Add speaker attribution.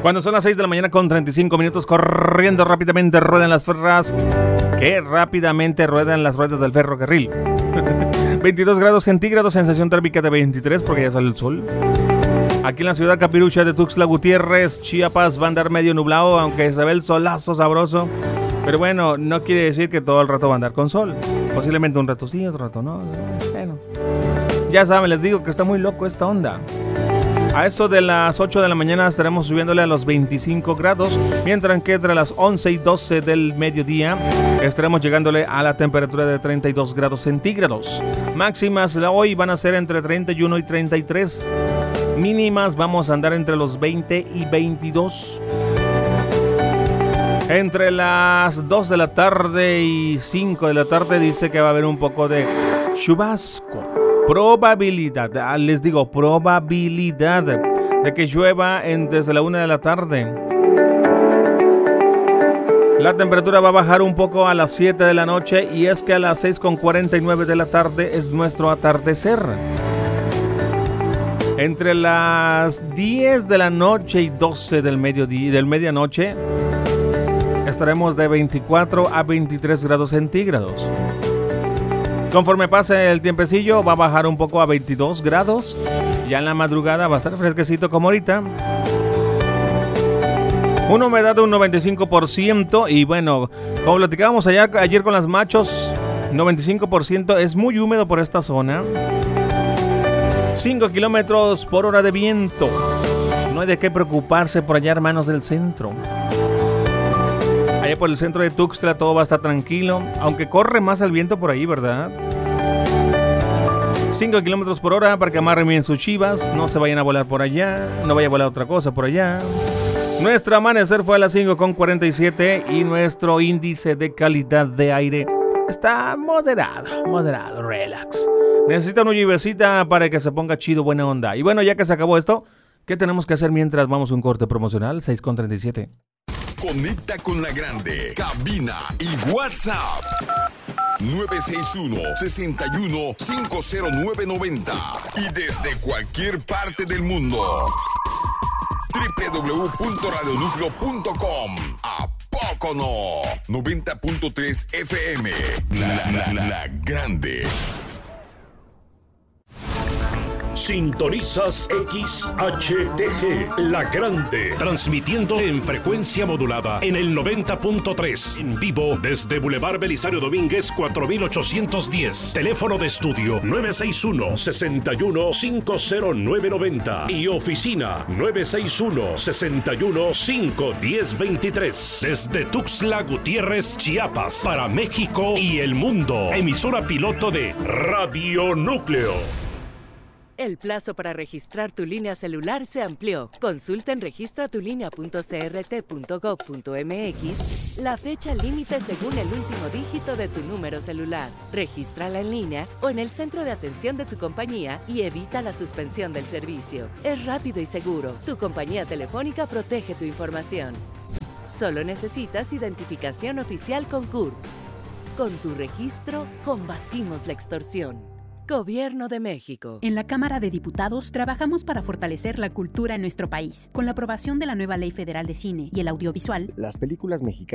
Speaker 1: Cuando son las 6 de la mañana con 35 minutos, corriendo rápidamente ruedan las ferras. Qué rápidamente ruedan las ruedas del ferrocarril. 22 grados centígrados, sensación térmica de 23 porque ya sale el sol. Aquí en la ciudad capirucha de Tuxtla Gutiérrez, Chiapas, va a andar medio nublado, aunque se ve el solazo sabroso. Pero bueno, no quiere decir que todo el rato va a andar con sol. Posiblemente un rato sí, otro rato no. Bueno, ya saben, les digo que está muy loco esta onda. A eso de las 8 de la mañana estaremos subiéndole a los 25 grados, mientras que entre las 11 y 12 del mediodía estaremos llegándole a la temperatura de 32 grados centígrados. Máximas de hoy van a ser entre 31 y 33. Mínimas vamos a andar entre los 20 y 22. Entre las 2 de la tarde y 5 de la tarde dice que va a haber un poco de chubasco. Probabilidad, les digo, probabilidad de que llueva desde la 1 de la tarde. La temperatura va a bajar un poco a las 7 de la noche y es que a las 6:49 de la tarde es nuestro atardecer. Entre las 10 de la noche y 12 del medianoche estaremos de 24 a 23 grados centígrados. Conforme pase el tiempecillo va a bajar un poco a 22 grados. Ya en la madrugada va a estar fresquecito como ahorita. Una humedad de un 95%. Y bueno, como platicábamos ayer con las machos, 95% es muy húmedo por esta zona. 5 kilómetros por hora de viento. No hay de qué preocuparse por allá, hermanos del centro. Allá por el centro de Tuxtla todo va a estar tranquilo, aunque corre más el viento por ahí, ¿verdad? 5 kilómetros por hora para que amarren bien sus chivas, no se vayan a volar por allá, no vaya a volar otra cosa por allá. Nuestro amanecer fue a las 5:47 y nuestro índice de calidad de aire está moderado, relax. Necesita una lluvecita para que se ponga chido, buena onda. Y bueno, ya que se acabó esto, ¿qué tenemos que hacer mientras vamos a un corte promocional? 6:37.
Speaker 2: Conecta con la grande, cabina y WhatsApp 961-61-50990 y desde cualquier parte del mundo www.radionucleo.com. ¿A poco no? 90.3 FM, la grande.
Speaker 3: Sintonizas XHTG, La Grande, transmitiendo en frecuencia modulada en el 90.3, en vivo desde Boulevard Belisario Domínguez 4810, teléfono de estudio 961-61-50990 y oficina 961-61-51023, desde Tuxtla Gutiérrez, Chiapas, para México y el mundo, emisora piloto de Radio Núcleo.
Speaker 4: El plazo para registrar tu línea celular se amplió. Consulta en registratulinea.crt.gov.mx la fecha límite según el último dígito de tu número celular. Regístrala en línea o en el centro de atención de tu compañía y evita la suspensión del servicio. Es rápido y seguro. Tu compañía telefónica protege tu información. Solo necesitas identificación oficial con CURP. Con tu registro, combatimos la extorsión. Gobierno de México.
Speaker 5: En la Cámara de Diputados trabajamos para fortalecer la cultura en nuestro país. Con la aprobación de la nueva Ley Federal de Cine y el Audiovisual,
Speaker 6: las películas mexicanas